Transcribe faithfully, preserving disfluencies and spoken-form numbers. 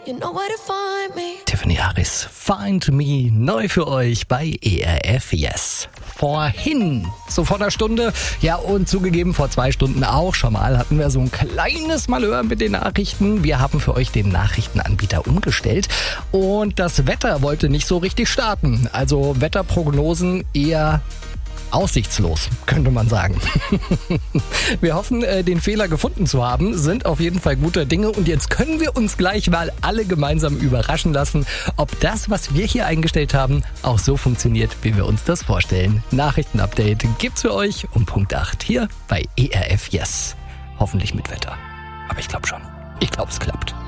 You know where to find me. Tiffany Harris, Find Me, neu für euch bei E R F Yes. Vorhin, so vor einer Stunde, ja und zugegeben vor zwei Stunden auch schon mal, hatten wir so ein kleines Malheur mit den Nachrichten. Wir haben für euch den Nachrichtenanbieter umgestellt und das Wetter wollte nicht so richtig starten. Also Wetterprognosen eher aussichtslos, könnte man sagen. Wir hoffen, den Fehler gefunden zu haben, sind auf jeden Fall guter Dinge und jetzt können wir uns gleich mal alle gemeinsam überraschen lassen, ob das, was wir hier eingestellt haben, auch so funktioniert, wie wir uns das vorstellen. Nachrichtenupdate gibt's für euch um Punkt acht hier bei E R F Yes. Hoffentlich mit Wetter. Aber ich glaube schon. Ich glaube, es klappt.